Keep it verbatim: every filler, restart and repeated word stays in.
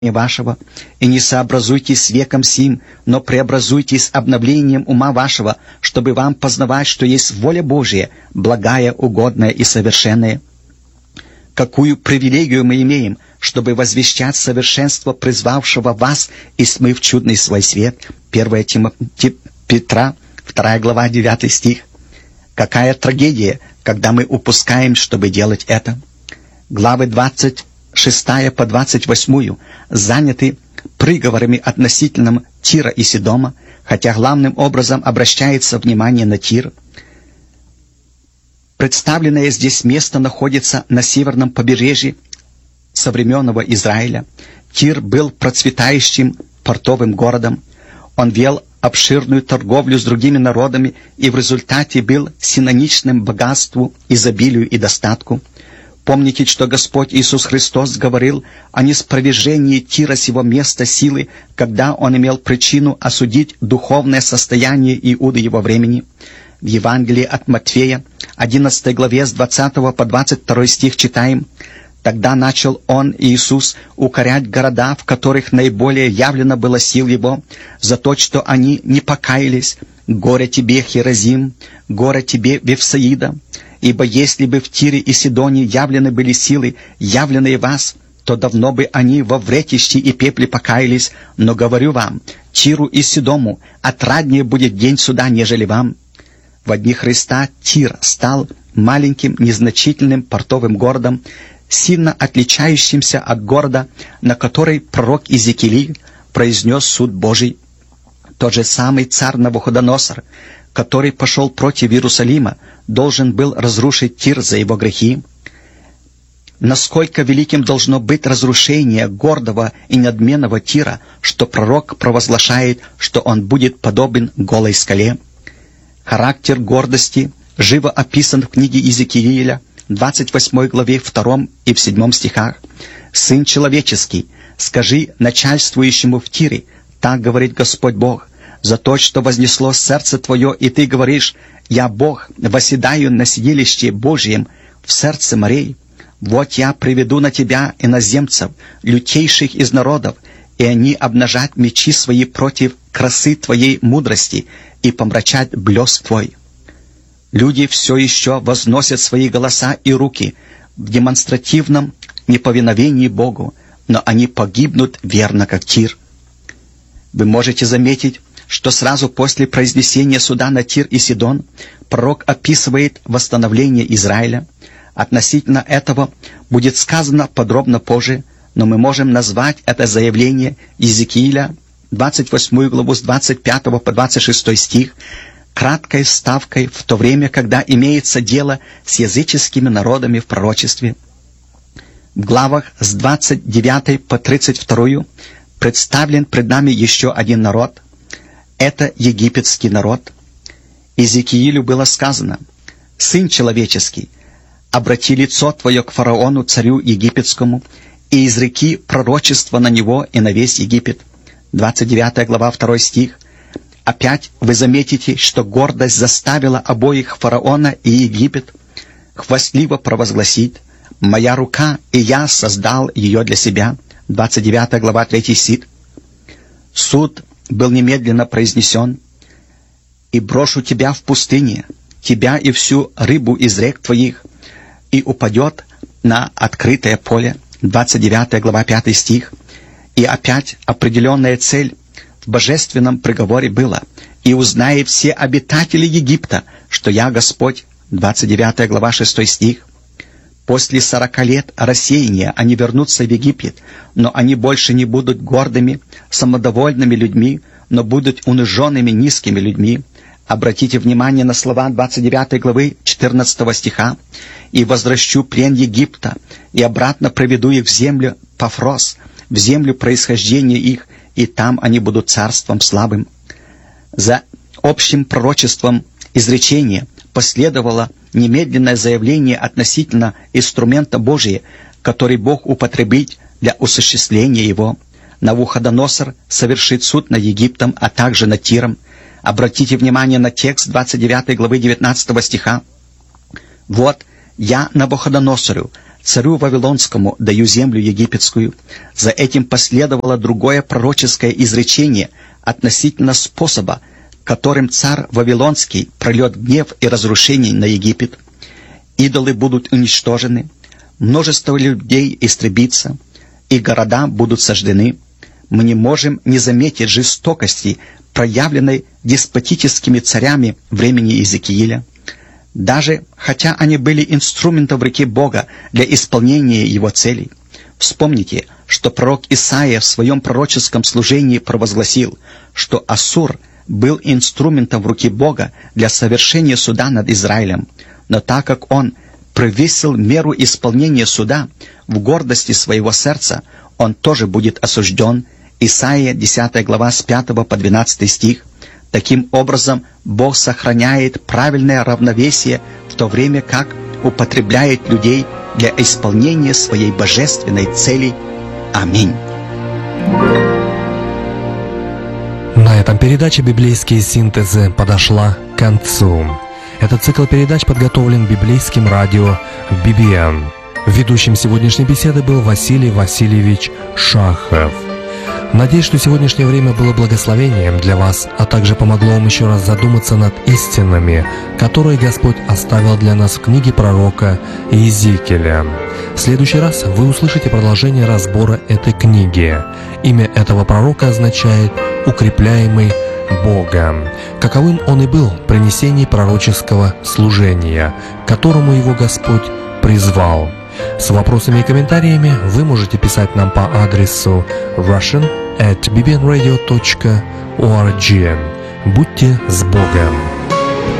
вашего, и не сообразуйтесь с веком сим, но преобразуйтесь обновлением ума вашего, чтобы вам познавать, что есть воля Божия, благая, угодная и совершенная. Какую привилегию мы имеем, чтобы возвещать совершенство призвавшего вас из тьмы в чудный свой свет. первое Петра, вторая глава, девятый стих. Какая трагедия, когда мы упускаем, чтобы делать это. Главы двадцать шестая по двадцать восьмую заняты приговорами относительно Тира и Сидома, хотя главным образом обращается внимание на Тир. Представленное здесь место находится на северном побережье современного Израиля. Тир был процветающим портовым городом. Он вел обширную торговлю с другими народами и в результате был синонимичным богатству, изобилию и достатку. Помните, что Господь Иисус Христос говорил о неспровержении Тира с его места силы, когда Он имел причину осудить духовное состояние Иуды его времени. В Евангелии от Матфея, одиннадцатой главе, с двадцатого по двадцать второй стих читаем: «Тогда начал Он, Иисус, укорять города, в которых наиболее явлено было сил Его, за то, что они не покаялись. Горе тебе, Херазим, горе тебе, Вифсаида! Ибо если бы в Тире и Сидоне явлены были силы, явленные вас, то давно бы они во вретище и пепле покаялись. Но говорю вам, Тиру и Сидому отраднее будет день суда, нежели вам». В дни Христа Тир стал маленьким, незначительным портовым городом, сильно отличающимся от города, на который пророк Иезекииль произнес суд Божий. Тот же самый царь Навуходоносор, который пошел против Иерусалима, должен был разрушить Тир за его грехи. Насколько великим должно быть разрушение гордого и надменного Тира, что пророк провозглашает, что он будет подобен голой скале. Характер гордости живо описан в книге Иезекииля, двадцать восьмой главе, втором и в седьмом стихах. «Сын человеческий, скажи начальствующему в Тире, так говорит Господь Бог, за то, что вознесло сердце твое, и ты говоришь: я Бог, восседаю на сидилище Божьем в сердце морей. Вот я приведу на тебя иноземцев, лютейших из народов, и они обнажат мечи свои против красы твоей мудрости и помрачат блеск твой». Люди все еще возносят свои голоса и руки в демонстративном неповиновении Богу, но они погибнут верно, как Тир. Вы можете заметить, что сразу после произнесения суда на Тир и Сидон пророк описывает восстановление Израиля. Относительно этого будет сказано подробно позже, но мы можем назвать это заявление Иезекииля, двадцать восьмую главу, с двадцать пятого по двадцать шестой стих, краткой вставкой в то время, когда имеется дело с языческими народами в пророчестве. В главах с двадцать девятой по тридцать вторую представлен пред нами еще один народ. Это египетский народ. Иезекиилю было сказано: «Сын человеческий, обрати лицо твое к фараону, царю египетскому, и изреки пророчество на него и на весь Египет». двадцать девятая глава, второй стих. Опять вы заметите, что гордость заставила обоих фараона и Египет хвастливо провозгласить: «Моя рука, и я создал ее для себя». двадцать девятая глава, третий стих. Суд был немедленно произнесен: «И брошу тебя в пустыне, тебя и всю рыбу из рек твоих, и упадет на открытое поле». двадцать девятая глава, пятый стих. И опять определенная цель в божественном приговоре была: «И узнают все обитатели Египта, что я Господь». двадцать девятая глава, шестой стих. После сорока лет рассеяния они вернутся в Египет, но они больше не будут гордыми, самодовольными людьми, но будут униженными, низкими людьми. Обратите внимание на слова двадцать девятой главы, четырнадцатого стиха: «И возвращу плен Египта, и обратно приведу их в землю Пафрос, в землю происхождения их, и там они будут царством слабым». За общим пророчеством изречения последовало немедленное заявление относительно инструмента Божия, который Бог употребит для осуществления его. Навуходоносор совершит суд над Египтом, а также над Тиром. Обратите внимание на текст двадцать девятой главы девятнадцатого стиха. «Вот я Навуходоносору царю Вавилонскому даю землю египетскую. За этим последовало другое пророческое изречение относительно способа, которым царь Вавилонский прольет гнев и разрушение на Египет. Идолы будут уничтожены, множество людей истребится, и города будут сожжены. Мы не можем не заметить жестокости, проявленной деспотическими царями времени Иезекииля. Даже хотя они были инструментом в руке Бога для исполнения Его целей. Вспомните, что пророк Исаия в своем пророческом служении провозгласил, что Ассур был инструментом в руке Бога для совершения суда над Израилем. Но так как он превысил меру исполнения суда в гордости своего сердца, он тоже будет осужден. Исаия, десятая глава, с пятого по двенадцатый стих. Таким образом, Бог сохраняет правильное равновесие, в то время как употребляет людей для исполнения своей божественной цели. Аминь. На этом передача «Библейские синтезы» подошла к концу. Этот цикл передач подготовлен библейским радио би би эн. Ведущим сегодняшней беседы был Василий Васильевич Шахов. Надеюсь, что сегодняшнее время было благословением для вас, а также помогло вам еще раз задуматься над истинами, которые Господь оставил для нас в книге пророка Иезекииля. В следующий раз вы услышите продолжение разбора этой книги. Имя этого пророка означает «укрепляемый Богом». Каковым он и был при несении пророческого служения, к которому его Господь призвал. С вопросами и комментариями вы можете писать нам по адресу russian at b b n radio dot org. Будьте с Богом!